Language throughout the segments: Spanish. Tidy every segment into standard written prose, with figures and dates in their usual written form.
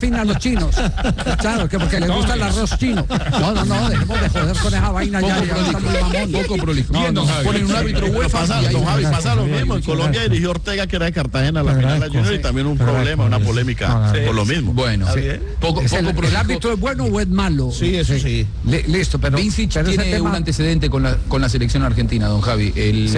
fina a los chinos. Claro, que porque les gusta el arroz chino. No, dejemos de joder con esa vaina ya está muy mamón. Poco prolijo. Ponen un árbitro UEFA. Pasa lo mismo. En Colombia dirigió Ortega, que era de Cartagena, la final de la Junior, y también un problema, una polémica por lo mismo. Bueno, poco ¿El árbitro es bueno o es malo? Sí, eso sí. Listo, pero Vincic tiene un antecedente con la selección argentina, don Javi.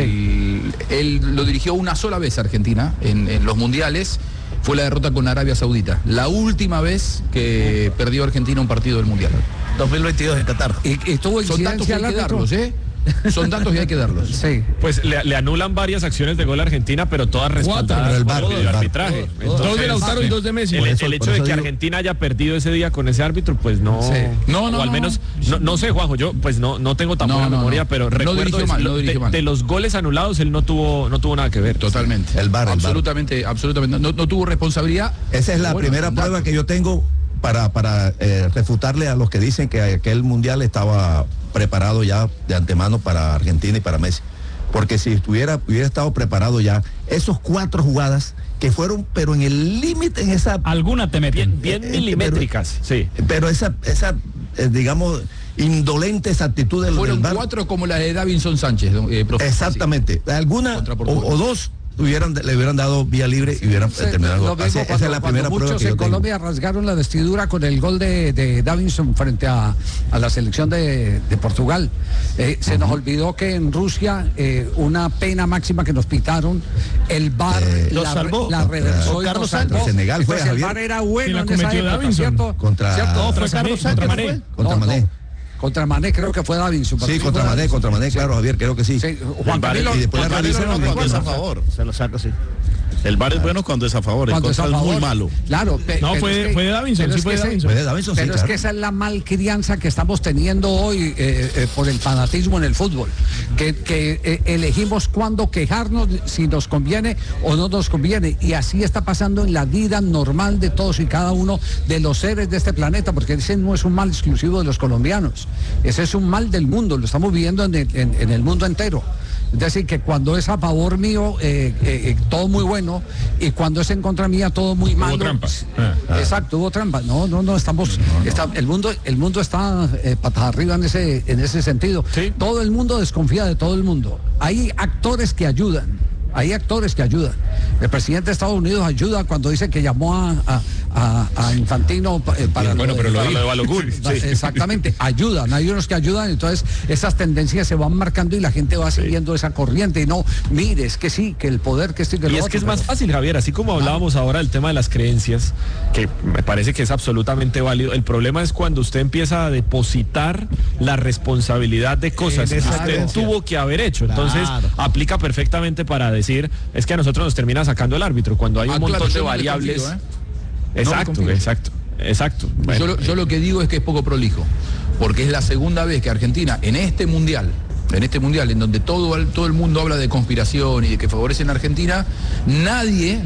Él lo dirigió una sola vez a Argentina en los mundiales. Fue la derrota con Arabia Saudita. La última vez que perdió Argentina un partido del mundial. 2022 en Qatar. Y tuvo Son datos que hay que darlos, Son datos que hay que darlos. Sí. Pues le anulan varias acciones de gol a Argentina, pero todas respaldadas por el arbitraje. Dos de Lautaro y dos de Messi. El hecho de que Argentina haya perdido ese día con ese árbitro, pues no. Sí. No, o al menos, no sé, Juanjo, yo pues no tengo tan buena memoria, pero recuerdo de los goles anulados, él no tuvo nada que ver. Totalmente. El VAR. Absolutamente. No tuvo responsabilidad. Esa es la primera prueba que yo tengo para refutarle a los que dicen que aquel mundial estaba preparado ya de antemano para Argentina y para Messi, porque si hubiera estado preparado ya, esos 4 jugadas que fueron pero en el límite, en esa alguna te meten bien milimétricas, sí, pero esa digamos indolente esa actitud del fueron VAR. 4 como la de Davinson Sánchez, profesor. Exactamente, alguna o 2 le hubieran dado vía libre y hubieran terminado. Esa es la primera prueba que yo en tengo. Colombia rasgaron la vestidura con el gol de Davinson frente a la selección de Portugal. Se nos olvidó que en Rusia una pena máxima que nos pitaron, el VAR la reversó. Carlos Santos. Senegal fue, el VAR era bueno en esa época, ¿cierto? Contra Mané. Contra Mané creo que fue Davinson. Sí, contra Mané, claro, Javier, creo que sí. Juan Camilo, y después cuando es a favor. Se lo saco, sí. El VAR es bueno cuando es a favor, cuando es muy malo. Claro, fue de Davinson, sí fue de Davinson. Pero es que esa es la malcrianza que estamos teniendo hoy por el fanatismo en el fútbol. Que elegimos cuándo quejarnos, si nos conviene o no nos conviene. Y así está pasando en la vida normal de todos y cada uno de los seres de este planeta, porque ese no es un mal exclusivo de los colombianos. Ese es un mal del mundo, lo estamos viviendo en el mundo entero. Es decir, que cuando es a favor mío, todo muy bueno, y cuando es en contra mía, todo muy malo. Hubo trampa. Exacto, hubo trampa. No, estamos... el mundo está patas arriba en ese sentido. ¿Sí? Todo el mundo desconfía de todo el mundo. Hay actores que ayudan. El presidente de Estados Unidos ayuda cuando dice que llamó a Infantino para... Bueno, pero lo de Balogun. Exactamente, ayudan, hay unos que ayudan, entonces esas tendencias se van marcando y la gente va siguiendo esa corriente y no, mire, es que sí, que el poder que estoy... Y es que es más fácil, Javier, así como hablábamos ahora del tema de las creencias, que me parece que es absolutamente válido, el problema es cuando usted empieza a depositar la responsabilidad de cosas que usted tuvo que haber hecho, entonces aplica perfectamente para decir, es que a nosotros nos termina sacando el árbitro cuando hay un montón de variables. Exacto. Bueno, yo lo que digo es que es poco prolijo, porque es la segunda vez que Argentina en este mundial en donde todo el mundo habla de conspiración y de que favorecen a Argentina, nadie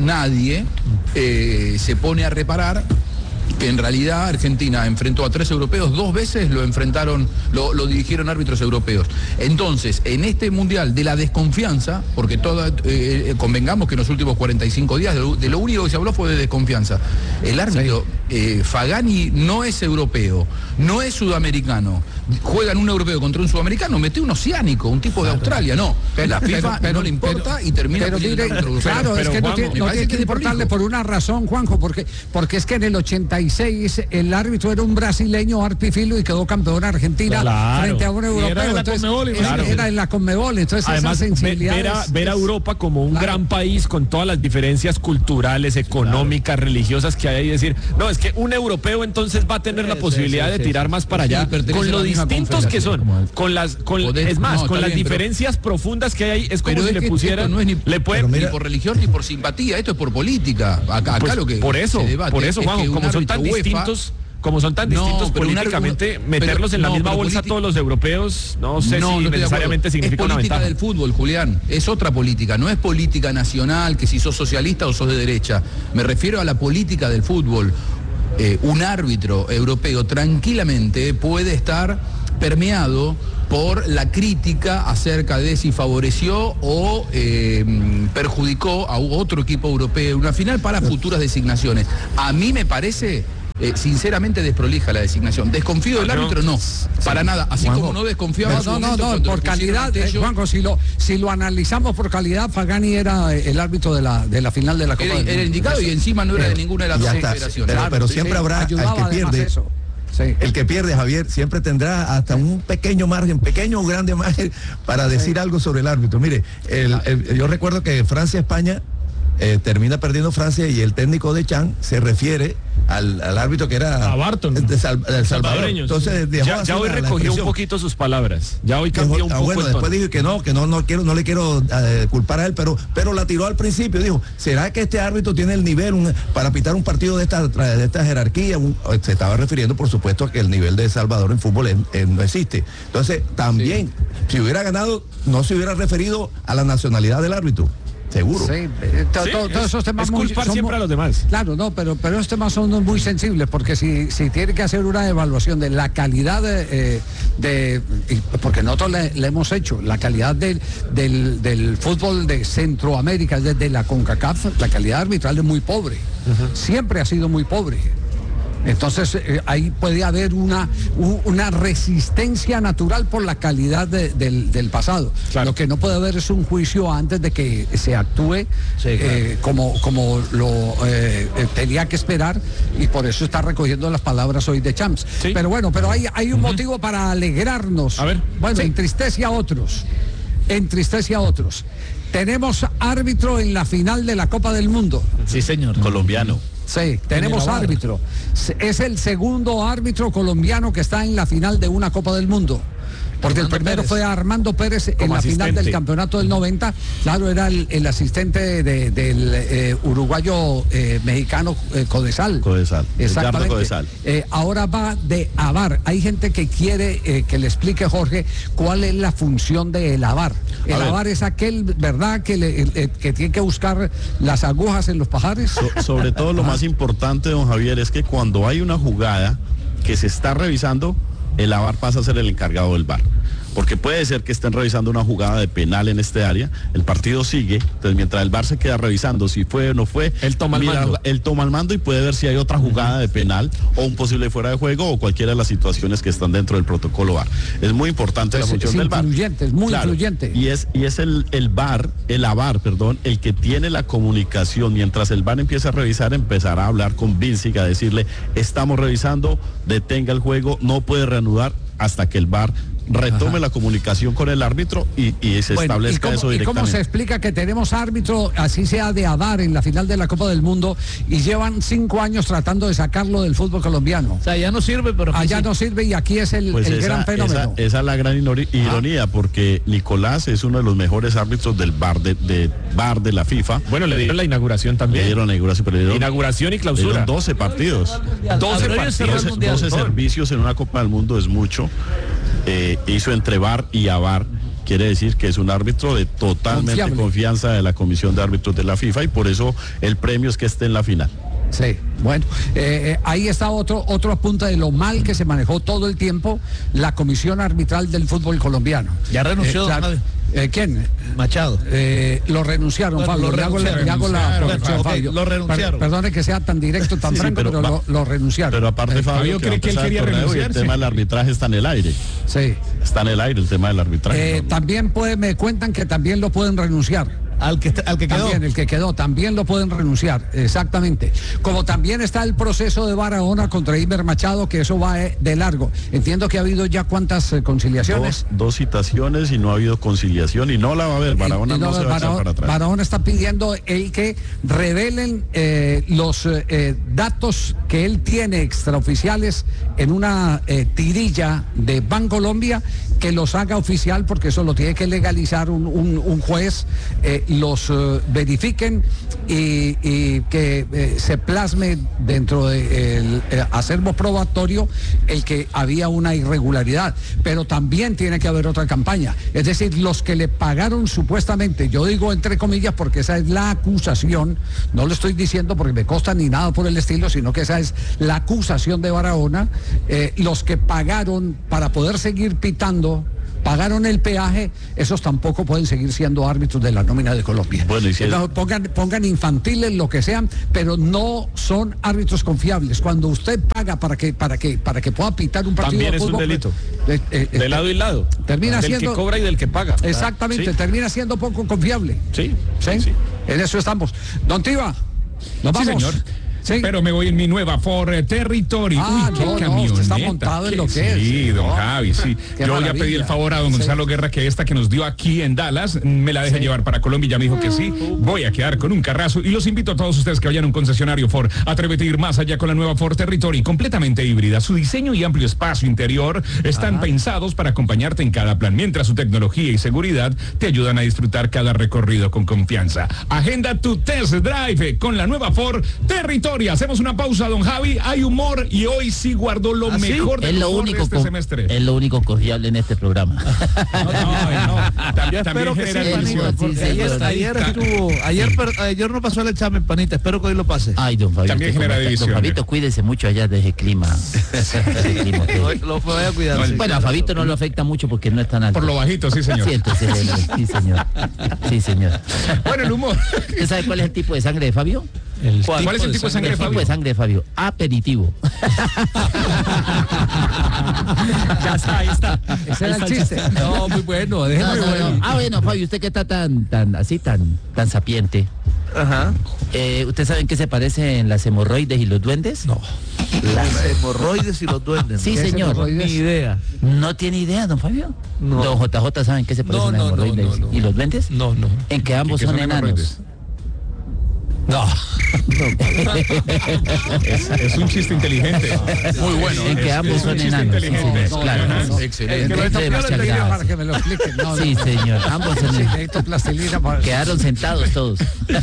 se pone a reparar que en realidad Argentina enfrentó a 3 europeos, 2 veces lo dirigieron árbitros europeos. Entonces, en este mundial de la desconfianza, porque convengamos que en los últimos 45 días de lo único que se habló fue de desconfianza. El árbitro Fagani no es europeo, no es sudamericano. Juegan un europeo contra un sudamericano, mete un oceánico, un tipo de Australia, no. La FIFA no le importa y termina claro, es que no tiene que importarle por una razón, Juanjo, porque es que en el 86 el árbitro era un brasileño arpifilo y quedó campeón Argentina frente a un europeo. Era en la Conmebol, entonces además ver a Europa como un gran país con todas las diferencias culturales, económicas, religiosas que hay, y decir, no, es que un europeo entonces va a tener la posibilidad de tirar más para allá, con lo distintos que son, con las diferencias profundas que hay ahí, es como si le pusieran, no es ni por religión ni por simpatía, esto es por política. Acá lo que por eso, Juan, como son tan distintos políticamente, meterlos en la misma bolsa a todos los europeos, no sé si necesariamente significa una ventaja. Es política del fútbol, Julián, es otra política, no es política nacional, que si sos socialista o sos de derecha. Me refiero a la política del fútbol. Un árbitro europeo tranquilamente puede estar permeado por la crítica acerca de si favoreció o perjudicó a otro equipo europeo en una final para futuras designaciones. A mí me parece sinceramente desprolija la designación. Desconfío del árbitro, no, para nada. Así Juanjo, como no desconfiaba en su momento no, cuando por lo pusieron calidad, ante ellos. Juanjo, si lo analizamos por calidad, Pagani era el árbitro de la final de la Copa del Mundo. Era indicado y encima no era de ninguna de las dos federaciones. Pero siempre habrá al que pierde. Sí. El que pierde, Javier, siempre tendrá hasta un pequeño margen, pequeño o grande margen para decir algo sobre el árbitro. Mire, yo recuerdo que Francia-España termina perdiendo Francia y el técnico de Chan se refiere al árbitro que era a Barton, el Salvador. Entonces ya hoy recogió un poquito sus palabras. Ya hoy cambió un poco. Bueno, después dijo que no le quiero culpar a él, pero la tiró al principio. Dijo, ¿será que este árbitro tiene el nivel para pitar un partido de esta jerarquía? Se estaba refiriendo, por supuesto, a que el nivel de Salvador en fútbol no existe. Entonces, también, si hubiera ganado, no se hubiera referido a la nacionalidad del árbitro. Seguro. Sí, todos esos temas es culpar siempre a los demás. Claro, no, pero esos temas son muy sensibles, porque si tiene que hacer una evaluación de la calidad porque nosotros le hemos hecho, la calidad del fútbol de Centroamérica, desde la CONCACAF, la calidad arbitral es muy pobre. Siempre ha sido muy pobre. Entonces ahí puede haber una resistencia natural por la calidad del pasado. Claro. Lo que no puede haber es un juicio antes de que se actúe como lo tenía que esperar, y por eso está recogiendo las palabras hoy de Champs. Sí. Pero bueno, hay un motivo para alegrarnos. A ver. Bueno, entristece a otros. Tenemos árbitro en la final de la Copa del Mundo. Sí, señor. Colombiano. Sí, tenemos árbitro. Es el segundo árbitro colombiano que está en la final de una Copa del Mundo. Porque Armando el primero Pérez. Fue Armando Pérez en la final del campeonato del 90. Claro, era el asistente del uruguayo mexicano Codesal. Exactamente. Codesal. Ahora va de AVAR. Hay gente que quiere que le explique, Jorge, cuál es la función del AVAR. El AVAR es aquel, ¿verdad?, que tiene que buscar las agujas en los pajares. Sobre todo lo más importante, don Javier, es que cuando hay una jugada que se está revisando, el AVAR pasa a ser el encargado del VAR. Porque puede ser que estén revisando una jugada de penal en este área, el partido sigue, entonces mientras el VAR se queda revisando si fue o no fue, él toma el mando y puede ver si hay otra jugada de penal o un posible fuera de juego o cualquiera de las situaciones que están dentro del protocolo VAR. Es muy importante la función del VAR. Es muy influyente. Y es el VAR, el AVAR, el que tiene la comunicación. Mientras el VAR empieza a revisar, empezará a hablar con Vincic, a decirle, estamos revisando, detenga el juego, no puede reanudar hasta que el VAR retome la comunicación con el árbitro y se establezca eso directamente. ¿Y cómo se explica que tenemos árbitro, así sea de AVAR, en la final de la Copa del Mundo, y llevan 5 años tratando de sacarlo del fútbol colombiano? O sea, ya no sirve, pero allá no sirve, y aquí es el gran fenómeno. Esa es la gran ironía, porque Nicolás es uno de los mejores árbitros del VAR de la FIFA. Bueno, le dieron la inauguración también. Le dieron la inauguración, pero inauguración y clausura. Le dieron 12 partidos. 12 servicios en una Copa del Mundo es mucho. Hizo entre VAR y AVAR, quiere decir que es un árbitro de totalmente confianza de la Comisión de Árbitros de la FIFA, y por eso el premio es que esté en la final. Sí, bueno, ahí está otro apunte de lo mal que se manejó todo el tiempo la Comisión Arbitral del Fútbol Colombiano. Ya renunció. ¿Quién? Machado. Lo renunciaron, Fabio. Le hago la corrección, Fabio. Lo renunciaron. Perdone que sea tan directo, tan franco, pero lo renunciaron. Pero aparte, Fabio cree que él quería renunciar. El tema del arbitraje está en el aire. Sí. Está en el aire el tema del arbitraje. También me cuentan que también lo pueden renunciar. Al que quedó. También, el que quedó, también lo pueden renunciar, exactamente. Como también está el proceso de Barahona contra Iber Machado, que eso va de largo. Entiendo que ha habido ya cuántas conciliaciones. Dos citaciones y no ha habido conciliación y no la va a haber. Barahona no se va a echar para atrás. Barahona está pidiendo el que revelen los datos que él tiene extraoficiales en una tirilla de Bancolombia, que los haga oficial, porque eso lo tiene que legalizar un juez, los verifiquen y que se plasme dentro del acervo probatorio el que había una irregularidad. Pero también tiene que haber otra campaña, es decir, los que le pagaron supuestamente, yo digo entre comillas porque esa es la acusación, no lo estoy diciendo porque me consta ni nada por el estilo, sino que esa es la acusación de Barahona, los que pagaron para poder seguir pitando pagaron el peaje, esos tampoco pueden seguir siendo árbitros de la nómina de Colombia. Bueno, y si entonces, pongan infantiles, lo que sean, pero no son árbitros confiables. Cuando usted paga para que pueda pitar un partido También de es un fútbol, delito. De lado y lado. Termina del siendo que cobra y del que paga. Exactamente, Sí. termina siendo poco confiable. Sí. En eso estamos. Don Tiva, nos vamos. Sí, señor. Sí. Pero me voy en mi nueva Ford Territory. Uy, qué camioneta. Usted está montado en lo que es. Sí, don Javi, sí. Qué Yo ya maravilla. pedí el favor a don Gonzalo Guerra que esta que nos dio aquí en Dallas me la deje llevar para Colombia. Ya me dijo que sí. Voy a quedar con un carrazo y los invito a todos ustedes que vayan a un concesionario Ford. Atrévete a ir más allá con la nueva Ford Territory, completamente híbrida. Su diseño y amplio espacio interior están pensados para acompañarte en cada plan, mientras su tecnología y seguridad te ayudan a disfrutar cada recorrido con confianza. Agenda tu test drive con la nueva Ford Territory. Hacemos una pausa, don Javi. Hay humor y hoy sí guardó lo mejor de Es lo humor de único este semestre. es lo único confiable en este programa. También espero que genera sí, ilusión. sí, porque ayer no pasó el examen, panita, espero que hoy lo pase. Ay, don Fabito. También genera división. Don Fabito, cuídese mucho allá de ese clima. Lo voy a cuidar. No, sí. Bueno, a Fabito no lo afecta mucho porque no es tan alto. Por lo bajito, sí, señor. Siéntese, sí, señor. Sí, señor. Bueno, el humor. ¿Usted sabe cuál es el tipo de sangre de Fabio? ¿Cuál es el tipo de sangre, El tipo Fabio? de sangre de Fabio, aperitivo. Ya está, ahí está. Ese era el chiste. No, muy bueno, déjeme No, no, no. Ah, bueno, Fabio, usted que está tan sapiente. Ajá. ¿Usted sabe en qué se parecen las hemorroides y los duendes? No. Las hemorroides y los duendes. Sí, ¿Qué es señor. hemorroides? Ni idea. ¿No tiene idea, don Fabio? No. Don JJ, ¿saben qué se parecen las hemorroides y los duendes? No. En que ambos ¿Qué son son enanos. hemorroides? No. Es un chiste inteligente. Muy bueno. En que ambos Es un son chiste enanos. Sí, inteligente. señor, claro. Excelente. Que lo Entre toque plastilina machacas. para que me lo expliquen. No, Sí, no. señor. Ambos son Sí, enanos. necesito plastilina para... Quedaron sentados todos.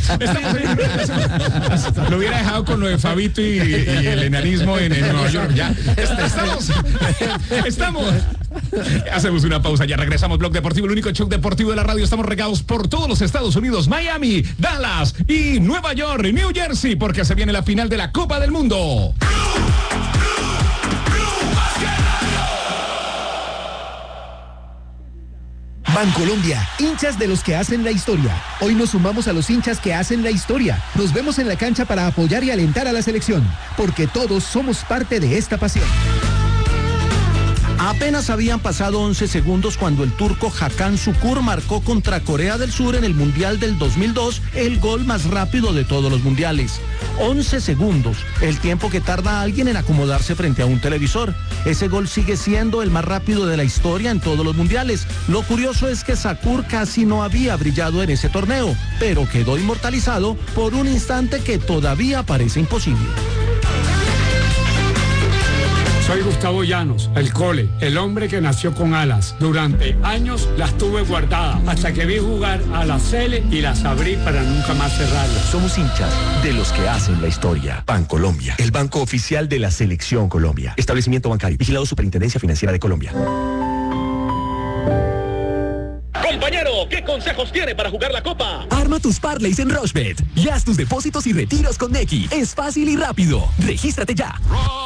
Lo hubiera dejado con lo de Fabito y el enanismo en Nueva York. Ya. Estamos. Hacemos una pausa, ya regresamos. Blog Deportivo, el único show deportivo de la radio. Estamos regados por todos los Estados Unidos, Miami, Dallas y Nueva York, New Jersey, porque se viene la final de la Copa del Mundo. Bancolombia, hinchas de los que hacen la historia. Hoy nos sumamos a los hinchas que hacen la historia. Nos vemos en la cancha para apoyar y alentar a la selección, porque todos somos parte de esta pasión. Apenas habían pasado 11 segundos cuando el turco Hakan Şükür marcó contra Corea del Sur en el Mundial del 2002 el gol más rápido de todos los mundiales. 11 segundos, el tiempo que tarda alguien en acomodarse frente a un televisor. Ese gol sigue siendo el más rápido de la historia en todos los mundiales. Lo curioso es que Şükür casi no había brillado en ese torneo, pero quedó inmortalizado por un instante que todavía parece imposible. Soy Gustavo Llanos, el Cole, el hombre que nació con alas. Durante años las tuve guardadas hasta que vi jugar a la Sele y las abrí para nunca más cerrarlas. Somos hinchas de los que hacen la historia. Bancolombia, el banco oficial de la Selección Colombia. Establecimiento bancario, vigilado Superintendencia Financiera de Colombia. Compañero, ¿qué consejos tiene para jugar la Copa? Arma tus parlays en Rushbet y haz tus depósitos y retiros con Nequi. Es fácil y rápido. Regístrate ya.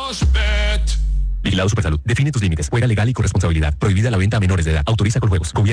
Rushbet. Vigilado Supersalud. Define tus límites. Juega legal y con responsabilidad. Prohibida la venta a menores de edad. Autoriza con juegos. Gobierno